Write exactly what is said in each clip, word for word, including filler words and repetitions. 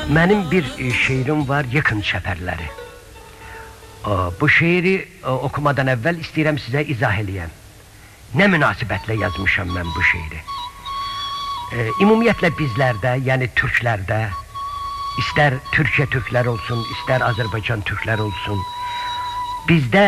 Mənim bir şeirim var, Yıkın Çəpərləri. Bu şeiri okumadan əvvəl istəyirəm sizə izah eləyəm. Nə münasibətlə yazmışam mən bu şeiri. Ümumiyyətlə bizlərdə, yəni türklərdə, istər Türkiyə türkləri olsun, istər Azərbaycan türkləri olsun, bizdə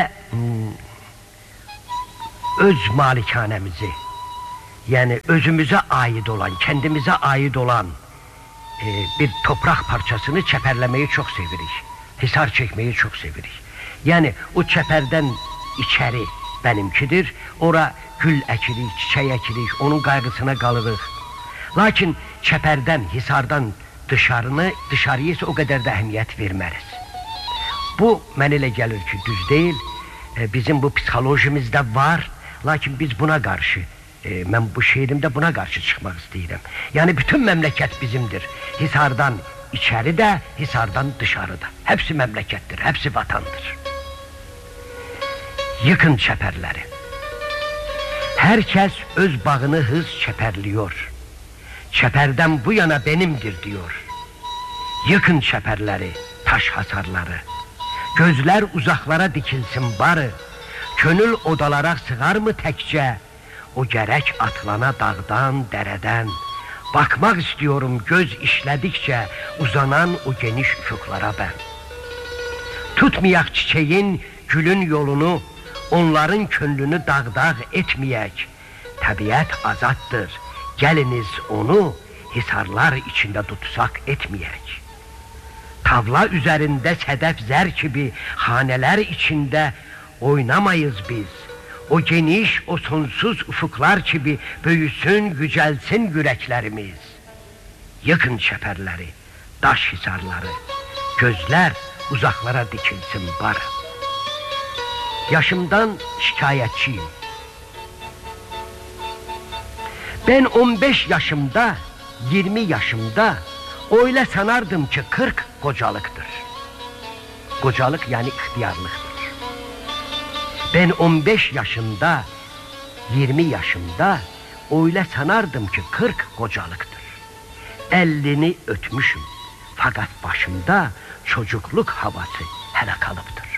öz malikanəmizi, yəni özümüzə aid olan, kəndimizə aid olan bir topraq parçasını çəpərləməyi çox sevirik. Hisar çəkməyi çox sevirik. Yəni o çəpərdən içəri benimkidir. Ora gül əkirik, çiçək əkirik, onun qayğısına qalırıq. Lakin çəpərdən, hisardan dışarını, dışarıya isə o qədər də əhəmiyyət verməriz. Bu mənə elə gəlir ki, düz deyil. Bizim bu psixolojimizdə var. Lakin biz buna qarşı, e, mən bu şeirimdə buna qarşı çıxmaq istəyirəm. Yəni bütün məmləkət bizimdir. Hisardan içəri də, hisardan dışarı da. Hepsi məmləkətdir, hepsi vatandır. Yıkın çəpərləri. Hər kəs öz bağını hız çəpərliyor. Çəpərdən bu yana benimdir diyor. Yıkın çəpərləri, taş hasarları. Gözlər uzaqlara dikilsin barı. Könül odalara sığar mı təkcə? O gərək atlana dağdan, dərədən. Bakmaq istiyorum göz işlədikcə uzanan o geniş üfüqlara ben. Tutmayaq çiçeğin, gülün yolunu, onların könlünü dağdağ etməyək. Təbiət azaddır, gəliniz onu hisarlar içində tutsaq etməyək. Tavla üzərində sədəf zər kimi hanələr içində oynamayız biz. O geniş, o sonsuz ufuklar gibi böyüsün, yücelsin yüreklerimiz. Yıkın çəpərləri, daş hisarları, gözler uzaklara dikilsin barı. Yaşımdan şikayetçiyim. Ben on beş yaşımda, yirmi yaşımda öyle sanardım ki kırk kocalıktır. Kocalık yani ihtiyarlıktır. Ben on beş yaşında, yirmi yaşımda öyle sanardım ki kırk kocalıktır. Ellini ötmüşüm. Fakat başımda çocukluk havası hele kalıptır.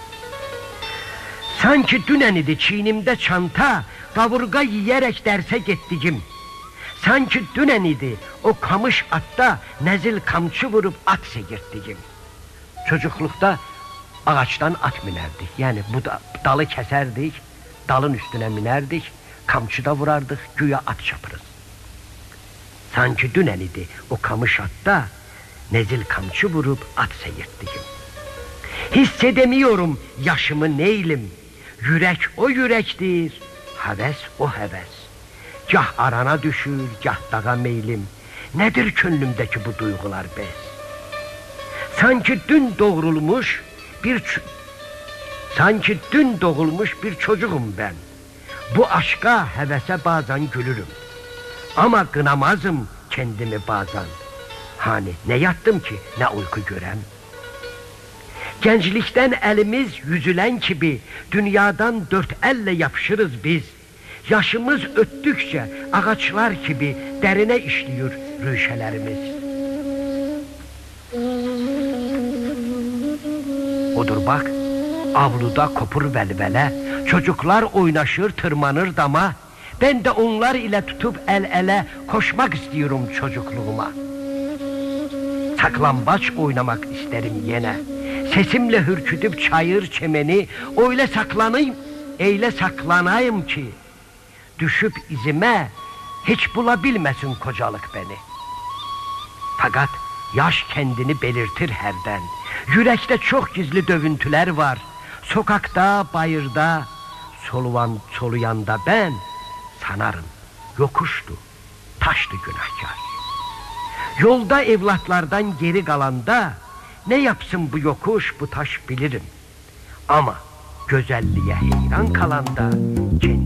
Sanki dünen idi çiğnimde çanta, kavurga yiyerek derse gittiğim. Sanki dünen idi o kamış atta nezil kamçı vurup at segirttiğim. Çocuklukta ağaçtan at minerdik. Yani bu da, dalı keserdik, dalın üstüne minerdik, kamçıda vurardık, güya at çapırız. Sanki dünen idi o kamış atta nezil kamçı vurup at seyirttiğim. Hissedemiyorum yaşımı neylim, yürek o yürektir, heves o heves. Gah arana düşür, gah dağa meylim. Nedir könlümdeki bu duygular bez? Sanki dün doğrulmuş bir sanki dün doğulmuş bir çocuğum ben. Bu aşka hevese bazen gülürüm. Ama kınamazım kendimi bazen. Hani ne yattım ki ne uyku görem. Gençlikten elimiz yüzülen gibi dünyadan dört elle yapışırız biz. Yaşımız öttükçe ağaçlar gibi derine işliyor rüşelerimiz. Odur bak, avluda kopur velvele, çocuklar oynaşır, tırmanır dama. Ben de onlar ile tutup el ele koşmak istiyorum çocukluğuma. Saklambaç oynamak isterim yine. Sesimle hürkütüp çayır çemeni, öyle saklanayım, eyle saklanayım ki düşüp izime hiç bulabilmesin kocalık beni. Fakat yaş kendini belirtir herden. Yürekte çok gizli dövüntüler var. Sokakta, bayırda, soluyan, soluyanda ben sanarım yokuştu, taştı günahkar. Yolda evlatlardan geri kalanda ne yapsın bu yokuş, bu taş bilirim. Ama güzelliğe heyran kalanda kendi